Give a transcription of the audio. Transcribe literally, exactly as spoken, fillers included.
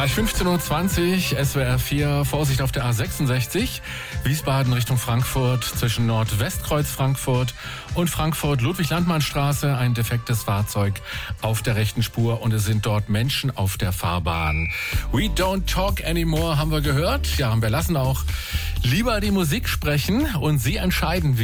Gleich fünfzehn Uhr zwanzig, S W R vier, Vorsicht auf der A sechsundsechzig, Wiesbaden Richtung Frankfurt, zwischen Nordwestkreuz Frankfurt und Frankfurt-Ludwig-Landmann-Straße, ein defektes Fahrzeug auf der rechten Spur und es sind dort Menschen auf der Fahrbahn. We don't talk anymore, haben wir gehört. Ja, und wir lassen auch lieber die Musik sprechen und Sie entscheiden, wie